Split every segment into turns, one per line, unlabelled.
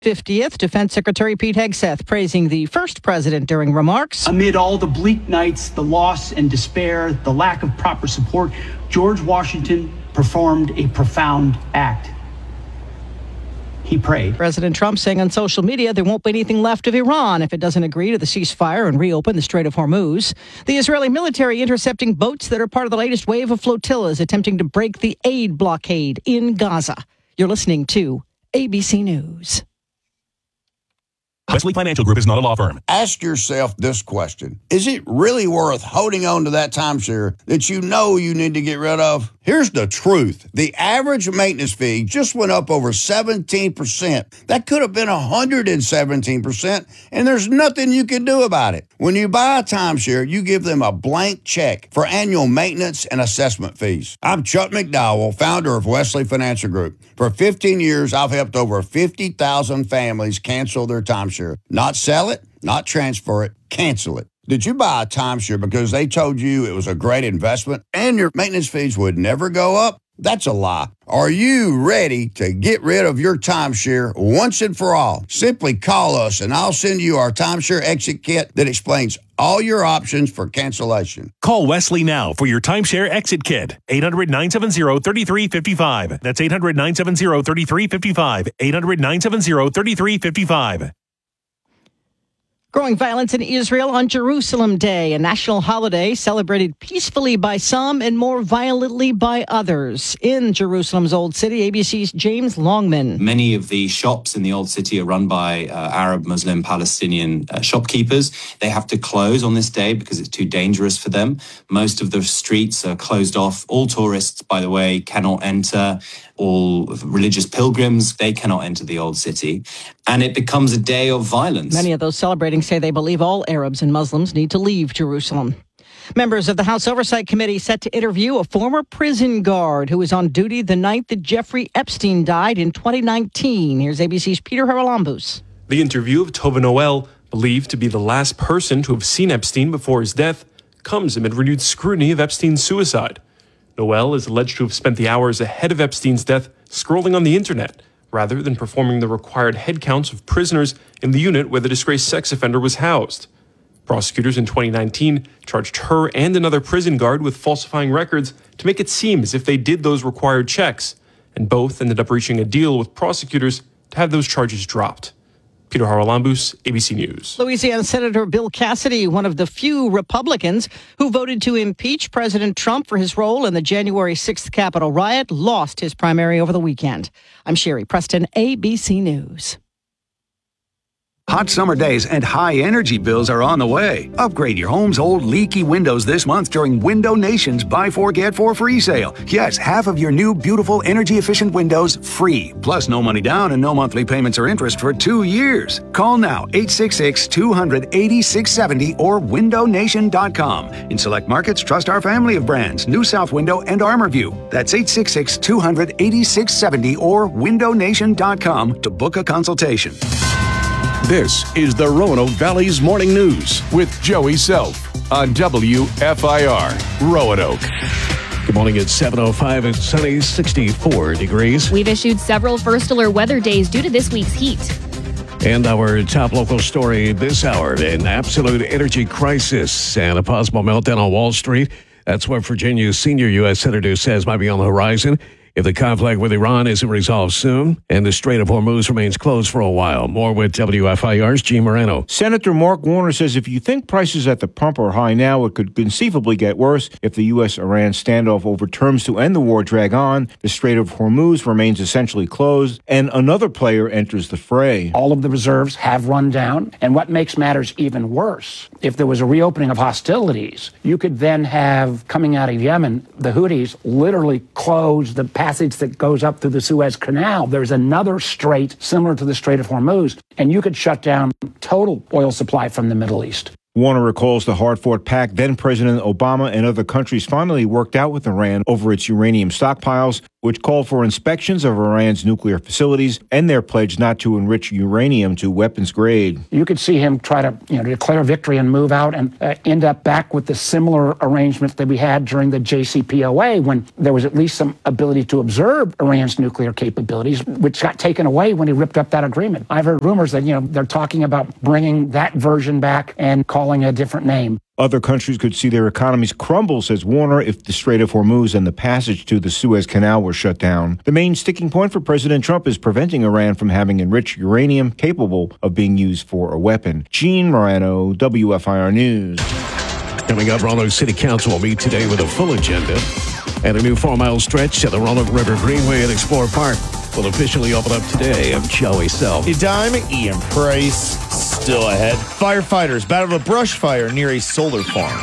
50th, Defense Secretary Pete Hegseth praising the first president during remarks.
Amid all the bleak nights, the loss and despair, the lack of proper support, George Washington performed a profound act. He prayed.
President Trump saying on social media there won't be anything left of Iran if it doesn't agree to the ceasefire and reopen the Strait of Hormuz. The Israeli military intercepting boats that are part of the latest wave of flotillas attempting to break the aid blockade in Gaza. You're listening to ABC News.
Wesley Financial Group is not a law firm.
Ask yourself this question. Is it really worth holding on to that timeshare that you know you need to get rid of? Here's the truth. The average maintenance fee just went up over 17%. That could have been 117%, and there's nothing you can do about it. When you buy a timeshare, you give them a blank check for annual maintenance and assessment fees. I'm Chuck McDowell, founder of Wesley Financial Group. For 15 years, I've helped over 50,000 families cancel their timeshare. Not sell it, not transfer it, cancel it. Did you buy a timeshare because they told you it was a great investment and your maintenance fees would never go up? That's a lie. Are you ready to get rid of your timeshare once and for all? Simply call us and I'll send you our timeshare exit kit that explains all your options for cancellation.
Call Wesley now for your timeshare exit kit. 800-970-3355. That's 800-970-3355. 800-970-3355.
Growing violence in Israel on Jerusalem Day, a national holiday celebrated peacefully by some and more violently by others. In Jerusalem's Old City, ABC's James Longman.
Many of the shops in the Old City are run by Arab, Muslim, Palestinian shopkeepers. They have to close on this day because it's too dangerous for them. Most of the streets are closed off. All tourists, by the way, cannot enter. All religious pilgrims, they cannot enter the Old City. And it becomes a day of violence.
Many of those celebrating say they believe all Arabs and Muslims need to leave Jerusalem. Members of the House Oversight Committee set to interview a former prison guard who was on duty the night that Jeffrey Epstein died in 2019. Here's ABC's Peter Haralambous.
The interview of Tova Noel, believed to be the last person to have seen Epstein before his death, comes amid renewed scrutiny of Epstein's suicide. Noel is alleged to have spent the hours ahead of Epstein's death scrolling on the internet, rather than performing the required head counts of prisoners in the unit where the disgraced sex offender was housed. Prosecutors in 2019 charged her and another prison guard with falsifying records to make it seem as if they did those required checks, and both ended up reaching a deal with prosecutors to have those charges dropped. Peter Haralambous, ABC News.
Louisiana Senator Bill Cassidy, one of the few Republicans who voted to impeach President Trump for his role in the January 6th Capitol riot, lost his primary over the weekend. I'm Sherry Preston, ABC News.
Hot summer days and high energy bills are on the way. Upgrade your home's old leaky windows this month during Window Nation's Buy 4 Get 4 free sale. Yes, half of your new beautiful energy efficient windows free. Plus no money down and no monthly payments or interest for 2 years. Call now 866-200-8670 or windownation.com. In select markets, trust our family of brands, New South Window and ArmorView. That's 866-200-8670 or windownation.com to book a consultation.
This is the Roanoke Valley's Morning News with Joey Self on WFIR Roanoke.
Good morning. It's 7:05. It's sunny, 64 degrees.
We've issued several first alert weather days due to this week's heat.
And our top local story this hour, an absolute energy crisis and a possible meltdown on Wall Street. That's what Virginia's senior U.S. Senator says might be on the horizon if the conflict with Iran isn't resolved soon and the Strait of Hormuz remains closed for a while. More with WFIR's G. Moreno.
Senator Mark Warner says if you think prices at the pump are high now, it could conceivably get worse if the U.S.-Iran standoff over terms to end the war drag on. The Strait of Hormuz remains essentially closed, and another player enters the fray.
All of the reserves have run down, and what makes matters even worse, if there was a reopening of hostilities, you could then have, coming out of Yemen, the Houthis literally close the passage that goes up through the Suez Canal. There's another strait similar to the Strait of Hormuz, and you could shut down total oil supply from the Middle East.
Warner recalls the hard-fought pact then President Obama and other countries finally worked out with Iran over its uranium stockpiles. which called for inspections of Iran's nuclear facilities and their pledge not to enrich uranium to weapons grade.
You could see him try to declare victory and move out and end up back with the similar arrangement that we had during the JCPOA, when there was at least some ability to observe Iran's nuclear capabilities, which got taken away when he ripped up that agreement. I've heard rumors that, they're talking about bringing that version back and calling it a different name.
Other countries could see their economies crumble, says Warner, if the Strait of Hormuz and the passage to the Suez Canal were shut down. The main sticking point for President Trump is preventing Iran from having enriched uranium capable of being used for a weapon. Gene Morano, WFIR News.
Coming up, Roanoke City Council will meet today with a full agenda. And a new 4-mile stretch at the Roanoke River Greenway at Explorer Park will officially open up today. I'm Joey Self.
Hey, Dime, Ian Price. Still ahead. Firefighters battle a brush fire near a solar farm.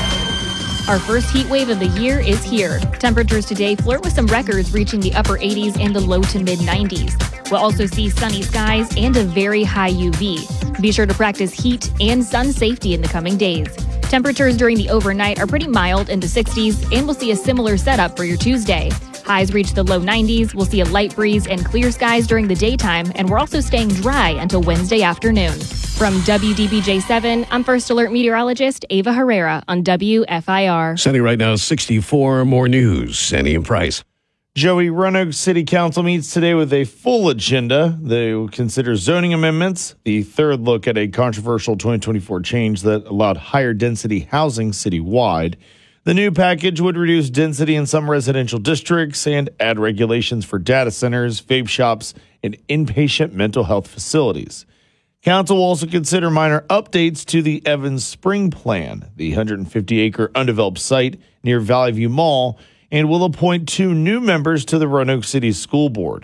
Our first heat wave of the year is here. Temperatures today flirt with some records reaching the upper 80s and the low to mid 90s. We'll also see sunny skies and a very high UV. Be sure to practice heat and sun safety in the coming days. Temperatures during the overnight are pretty mild in the 60s, and we'll see a similar setup for your Tuesday. Highs reach the low 90s. We'll see a light breeze and clear skies during the daytime, and we're also staying dry until Wednesday afternoon. From WDBJ7, I'm First Alert meteorologist Ava Herrera on WFIR.
Sunny right now, 64. More news. Sandy and Price.
Joey, Roanoke City Council meets today with a full agenda. They will consider zoning amendments, the third look at a controversial 2024 change that allowed higher density housing citywide. The new package would reduce density in some residential districts and add regulations for data centers, vape shops, and inpatient mental health facilities. Council will also consider minor updates to the Evans Spring Plan, the 150-acre undeveloped site near Valley View Mall, and will appoint 2 new members to the Roanoke City School Board.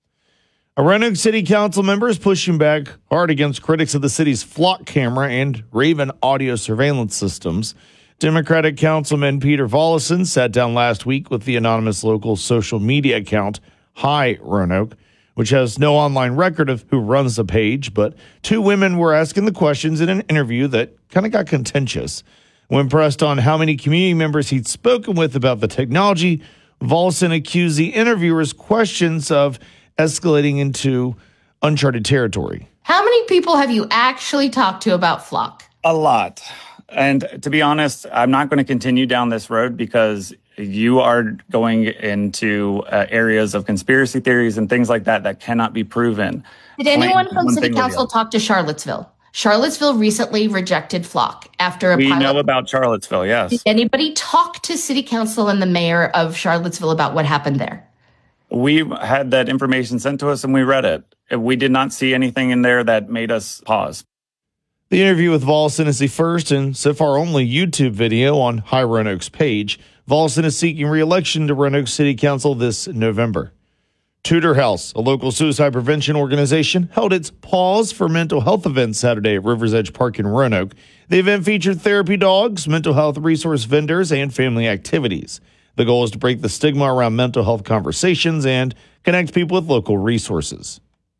A Roanoke City Council member is pushing back hard against critics of the city's Flock camera and Raven audio surveillance systems. Democratic Councilman Peter Volleson sat down last week with the anonymous local social media account Hi Roanoke, which has no online record of who runs the page, but 2 women were asking the questions in an interview that kind of got contentious. When pressed on how many community members he'd spoken with about the technology, Volleson accused the interviewer's questions of escalating into uncharted territory.
How many people have you actually talked to about Flock?
A lot. And to be honest, I'm not going to continue down this road because you are going into areas of conspiracy theories and things like that cannot be proven.
Did anyone from City Council talk to Charlottesville? Charlottesville recently rejected Flock after a
pilot.
We
know about Charlottesville, yes.
Did anybody talk to City Council and the mayor of Charlottesville about what happened there?
We had that information sent to us and we read it. We did not see anything in there that made us pause.
The interview with Volleson is the first and so far only YouTube video on Hi Roanoke's page. Volleson is seeking re-election to Roanoke City Council this November. Tudor House, a local suicide prevention organization, held its Pause for Mental Health event Saturday at Rivers Edge Park in Roanoke. The event featured therapy dogs, mental health resource vendors, and family activities. The goal is to break the stigma around mental health conversations and connect people with local resources.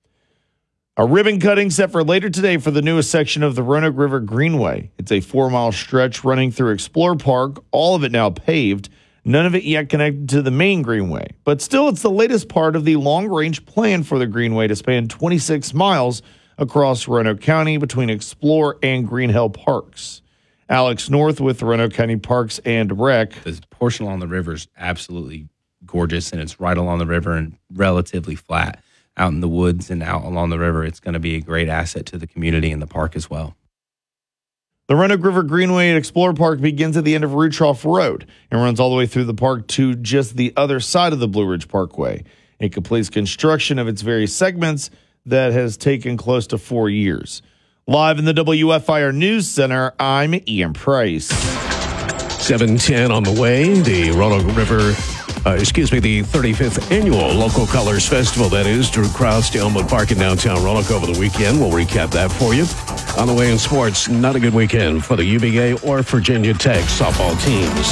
A ribbon cutting set for later today for the newest section of the Roanoke River Greenway. It's a 4-mile stretch running through Explorer Park, all of it now paved. None of it yet connected to the main Greenway. But still, it's the latest part of the long-range plan for the Greenway to span 26 miles across Roanoke County between Explorer and Green Hill Parks. Alex North with Roanoke County Parks and Rec.
The portion along the river is absolutely gorgeous, and it's right along the river and relatively flat. Out in the woods and out along the river, it's going to be a great asset to the community and the park as well.
The Roanoke River Greenway at Explorer Park begins at the end of Rutroff Road and runs all the way through the park to just the other side of the Blue Ridge Parkway. It completes construction of its various segments that has taken close to 4 years. Live in the WFIR News Center, I'm Ian Price.
7:10 on the way. The Roanoke River, the 35th Annual Local Colors Festival, that is, drew crowds to Elmwood Park in downtown Roanoke over the weekend. We'll recap that for you. On the way in sports, not a good weekend for the UVA or Virginia Tech softball teams.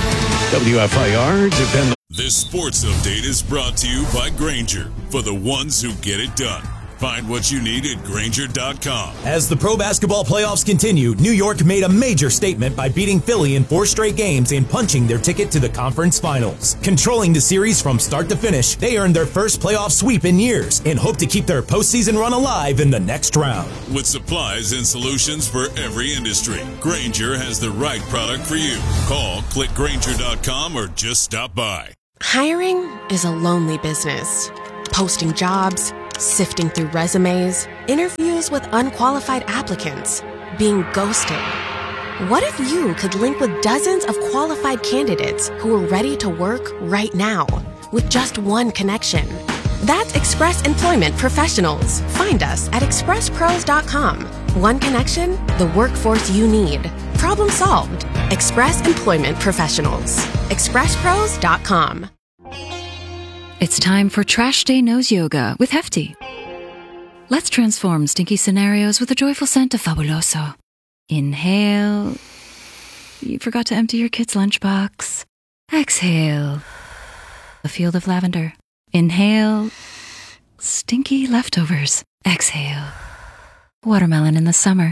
WFIR, depend.
This sports update is brought to you by Grainger, for the ones who get it done. Find what you need at Grainger.com.
As the pro basketball playoffs continue, New York made a major statement by beating Philly in 4 straight games and punching their ticket to the conference finals. Controlling the series from start to finish, they earned their first playoff sweep in years and hope to keep their postseason run alive in the next round.
With supplies and solutions for every industry, Grainger has the right product for you. Call, click Grainger.com, or just stop by.
Hiring is a lonely business. Posting jobs, sifting through resumes, interviews with unqualified applicants, being ghosted. What if you could link with dozens of qualified candidates who are ready to work right now with just one connection? That's Express Employment Professionals. Find us at expresspros.com. One connection, the workforce you need. Problem solved. Express Employment Professionals. expresspros.com.
It's time for Trash Day Nose Yoga with Hefty. Let's transform stinky scenarios with a joyful scent of Fabuloso. Inhale. You forgot to empty your kid's lunchbox. Exhale. A field of lavender. Inhale. Stinky leftovers. Exhale. Watermelon in the summer.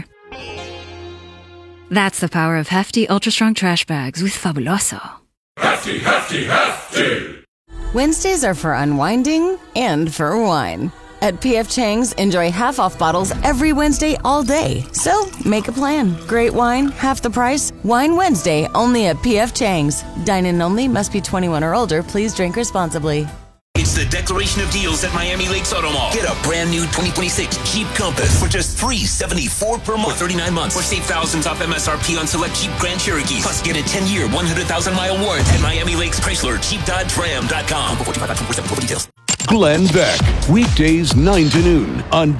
That's the power of Hefty Ultra Strong Trash Bags with Fabuloso.
Hefty, hefty, hefty!
Wednesdays are for unwinding and for wine. At P.F. Chang's, enjoy half-off bottles every Wednesday all day. So, make a plan. Great wine, half the price. Wine Wednesday, only at P.F. Chang's. Dine-in only, must be 21 or older. Please drink responsibly.
It's the declaration of deals at Miami Lakes Auto Mall. Get a brand new 2026 Jeep Compass for just $374 per month for 39 months. Or save thousands off MSRP on select Jeep Grand Cherokees. Plus, get a 10-year, 100,000-mile warranty at Miami Lakes Chrysler, JeepDodgeRam.com. For details.
Glenn Beck, weekdays 9 to noon on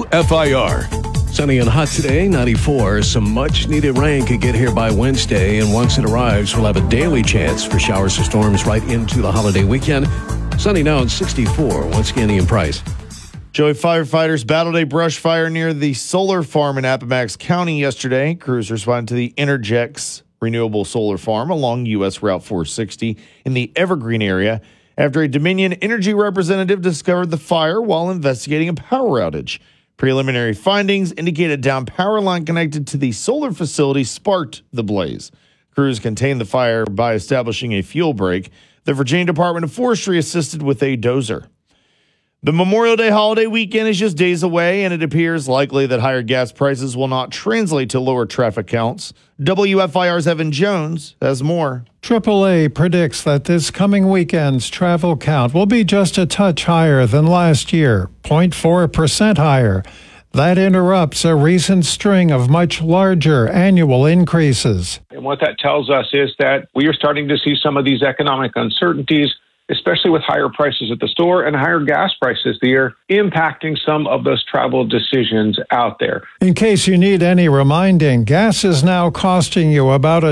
WFIR.
Sunny and hot today, 94. Some much-needed rain could get here by Wednesday, and once it arrives, we'll have a daily chance for showers or storms right into the holiday weekend. Sunny now at 64. Once again, Ian Price.
Joey, firefighters battled a brush fire near the solar farm in Appomattox County yesterday. Crews responded to the Energex renewable solar farm along U.S. Route 460 in the Evergreen area after a Dominion Energy representative discovered the fire while investigating a power outage. Preliminary findings indicate a down power line connected to the solar facility sparked the blaze. Crews contained the fire by establishing a fuel break. The Virginia Department of Forestry assisted with a dozer. The Memorial Day holiday weekend is just days away, and it appears likely that higher gas prices will not translate to lower traffic counts. WFIR's Evan Jones has more.
AAA predicts that this coming weekend's travel count will be just a touch higher than last year, 0.4% higher. That interrupts a recent string of much larger annual increases.
And what that tells us is that we are starting to see some of these economic uncertainties, especially with higher prices at the store and higher gas prices the year, impacting some of those travel decisions out there.
In case you need any reminding, gas is now costing you about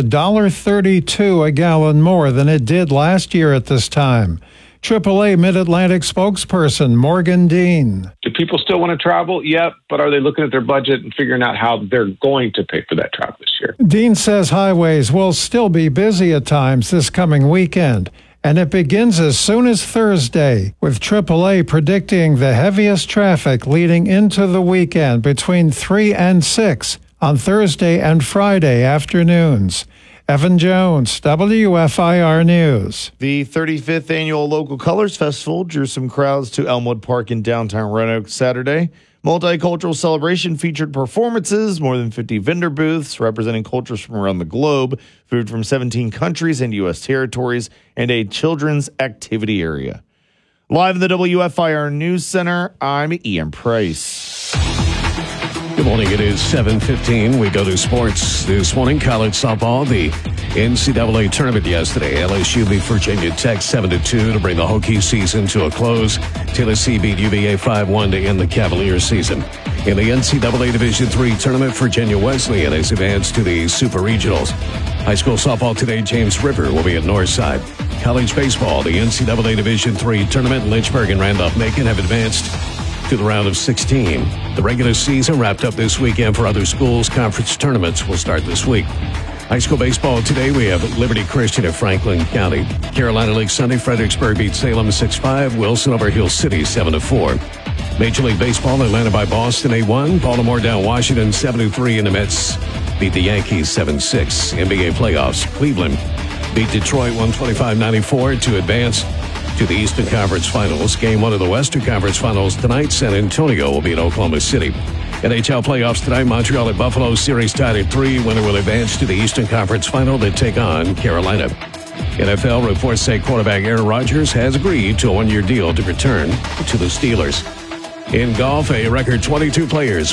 $1.32 a gallon more than it did last year at this time. AAA Mid-Atlantic spokesperson Morgan Dean.
Do people still want to travel? Yep, but are they looking at their budget and figuring out how they're going to pay for that travel this year?
Dean says highways will still be busy at times this coming weekend, and it begins as soon as Thursday, with AAA predicting the heaviest traffic leading into the weekend between 3 and 6 on Thursday and Friday afternoons. Evan Jones, WFIR News.
The 35th Annual Local Colors Festival drew some crowds to Elmwood Park in downtown Roanoke Saturday. Multicultural celebration featured performances, more than 50 vendor booths representing cultures from around the globe, food from 17 countries and U.S. territories, and a children's activity area. Live in the WFIR News Center, I'm Ian Price.
Good morning. It is 7:15. We go to sports this morning. College softball, the NCAA tournament yesterday. LSU beat Virginia Tech 7-2 to bring the Hokie season to a close. Tennessee beat UVA 5-1 to end the Cavaliers season. In the NCAA Division III tournament, Virginia Wesleyan has advanced to the Super Regionals. High school softball today, James River will be at Northside. College baseball, the NCAA Division III tournament, Lynchburg and Randolph-Macon have advanced to the round of 16. The regular season wrapped up this weekend for other schools. Conference tournaments will start this week. High school baseball today, we have Liberty Christian of Franklin County. Carolina League Sunday, Fredericksburg beat Salem 6-5. Wilson over Hill City 7-4. Major League Baseball, Atlanta by Boston 8-1. Baltimore down Washington 7-3, and the Mets beat the Yankees 7-6. NBA playoffs, Cleveland beat Detroit 125-94 to advance to the Eastern Conference Finals. Game 1 of the Western Conference Finals tonight. San Antonio will be in Oklahoma City. NHL playoffs tonight. Montreal at Buffalo. Series tied at 3. Winner will advance to the Eastern Conference Final to take on Carolina. NFL reports say quarterback Aaron Rodgers has agreed to a one-year deal to return to the Steelers. In golf, a record 22 players